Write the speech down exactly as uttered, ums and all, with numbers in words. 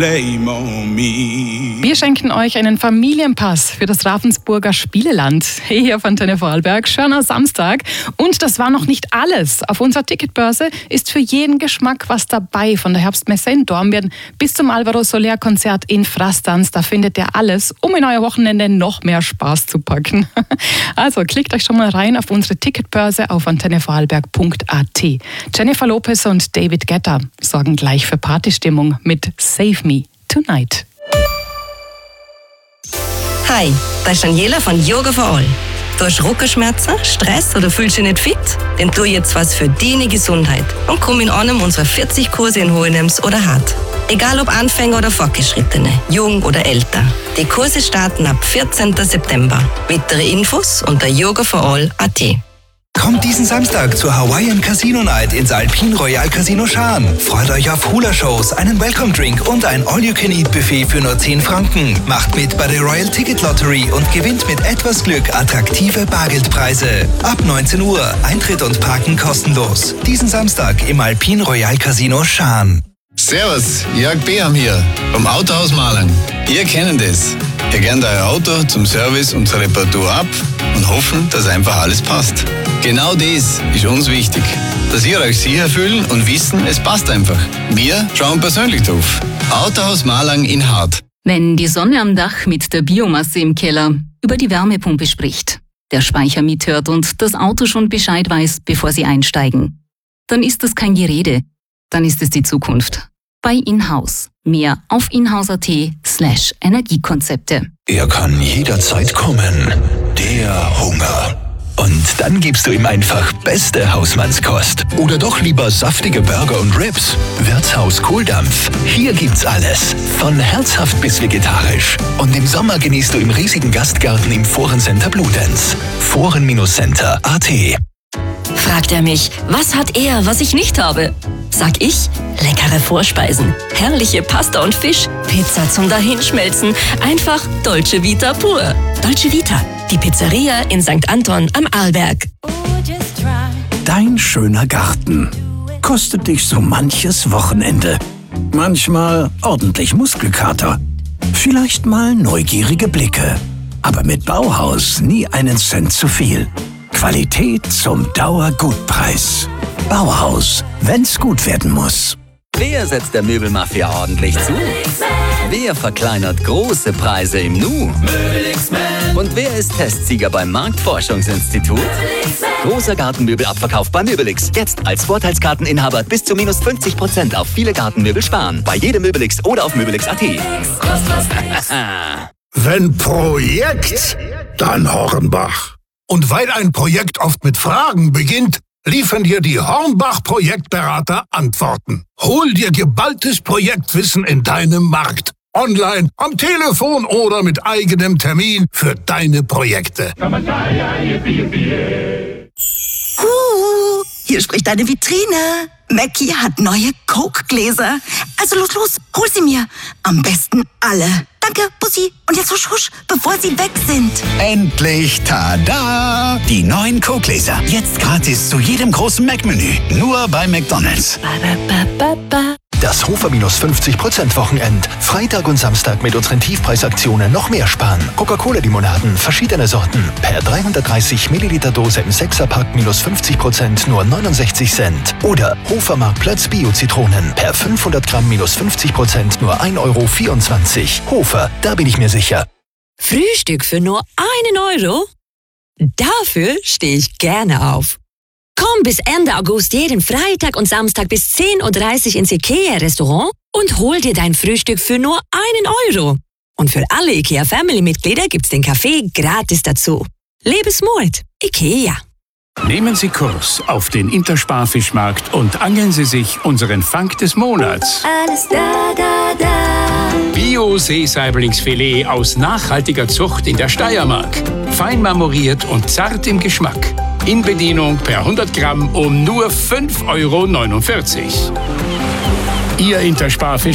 Wir schenken euch einen Familienpass für das Ravensburger Spieleland hier von Antenne Vorarlberg. Schöner Samstag. Und das war noch nicht alles. Auf unserer Ticketbörse ist für jeden Geschmack was dabei. Von der Herbstmesse in Dornbirn bis zum Alvaro Soler Konzert in Frastanz. Da findet ihr alles, um in euer Wochenende noch mehr Spaß zu packen. Also klickt euch schon mal rein auf unsere Ticketbörse auf antenne vorarlberg punkt a t. Jennifer Lopez und David Guetta sorgen gleich für Partystimmung mit Save Me Tonight. Hi, das ist Daniela von Yoga for All. Du hast Rückenschmerzen, Stress oder fühlst dich nicht fit? Dann tu jetzt was für deine Gesundheit und komm in einem unserer vierzig Kurse in Hohenems oder Hart. Egal ob Anfänger oder Fortgeschrittene, jung oder älter. Die Kurse starten ab vierzehnten September. Weitere Infos unter yoga for all punkt a t. Kommt diesen Samstag zur Hawaiian Casino Night ins Alpine Royal Casino Schaan. Freut euch auf Hula-Shows, einen Welcome-Drink und ein All-You-Can-Eat-Buffet für nur zehn Franken. Macht mit bei der Royal Ticket Lottery und gewinnt mit etwas Glück attraktive Bargeldpreise. Ab neunzehn Uhr, Eintritt und Parken kostenlos. Diesen Samstag im Alpine Royal Casino Schaan. Servus, Jörg Beham hier vom Autohaus Malang. Ihr kennt es. Ihr gebt euer Auto zum Service und zur Reparatur ab und hoffen, dass einfach alles passt. Genau das ist uns wichtig, dass ihr euch sicher fühlen und wissen, es passt einfach. Wir schauen persönlich drauf. Autohaus Malang in Hart. Wenn die Sonne am Dach mit der Biomasse im Keller über die Wärmepumpe spricht, der Speicher mithört und das Auto schon Bescheid weiß, bevor Sie einsteigen, dann ist das kein Gerede, dann ist es die Zukunft. Bei Inhouse. Mehr auf inhouse punkt a t slash Energiekonzepte. Er kann jederzeit kommen. Der Hunger. Und dann gibst du ihm einfach beste Hausmannskost. Oder doch lieber saftige Burger und Ribs. Wirtshaus Kohldampf. Hier gibt's alles. Von herzhaft bis vegetarisch. Und im Sommer genießt du im riesigen Gastgarten im Forencenter Bludenz. Foren-Center punkt a t. Fragt er mich, was hat er, was ich nicht habe? Sag ich, leckere Vorspeisen, herrliche Pasta und Fisch, Pizza zum Dahinschmelzen, einfach Dolce Vita pur. Dolce Vita, die Pizzeria in Sankt Anton am Arlberg. Dein schöner Garten kostet dich so manches Wochenende. Manchmal ordentlich Muskelkater, vielleicht mal neugierige Blicke. Aber mit Bauhaus nie einen Cent zu viel. Qualität zum Dauergutpreis. Bauhaus, wenn's gut werden muss. Wer setzt der Möbelmafia ordentlich zu? Wer verkleinert große Preise im Nu? Und wer ist Testsieger beim Marktforschungsinstitut? Großer Gartenmöbelabverkauf bei Möbelix. Jetzt als Vorteilskarteninhaber bis zu minus fünfzig Prozent auf viele Gartenmöbel sparen. Bei jedem Möbelix oder auf möbelix punkt a t. Wenn Projekt, dann Hornbach. Und weil ein Projekt oft mit Fragen beginnt, liefern dir die Hornbach-Projektberater Antworten. Hol dir geballtes Projektwissen in deinem Markt. Online, am Telefon oder mit eigenem Termin für deine Projekte. Uh, hier spricht deine Vitrine. Mackie hat neue Coke-Gläser. Also los, los, hol sie mir. Am besten alle. Danke, Bussi. Und jetzt husch, husch, bevor sie weg sind. Endlich, tada! Die neuen Coke-Gläser. Jetzt gratis zu jedem großen Mac-Menü. Nur bei McDonald's. Ba, ba, ba, ba. Das Hofer minus fünfzig Prozent Wochenend. Freitag und Samstag mit unseren Tiefpreisaktionen noch mehr sparen. Coca-Cola-Limonaden, verschiedene Sorten. Per dreihundertdreißig Milliliter Dose im Sechserpack minus fünfzig Prozent nur neunundsechzig Cent. Oder Hofer Marktplatz Bio-Zitronen. Per fünfhundert Gramm minus fünfzig Prozent nur ein Euro vierundzwanzig. Hofer, da bin ich mir sicher. Frühstück für nur einen Euro? Dafür stehe ich gerne auf. Komm bis Ende August jeden Freitag und Samstag bis zehn Uhr dreißig ins IKEA-Restaurant und hol dir dein Frühstück für nur einen Euro. Und für alle IKEA-Family-Mitglieder gibt's den Kaffee gratis dazu. Lebensmut, IKEA. Nehmen Sie Kurs auf den Interspar-Fischmarkt und angeln Sie sich unseren Fang des Monats. Alles da, da, da. Bio-Seesaiblingsfilet aus nachhaltiger Zucht in der Steiermark. Fein marmoriert und zart im Geschmack. In Bedienung per hundert Gramm um nur fünf Euro neunundvierzig. Ihr Interspar-Fisch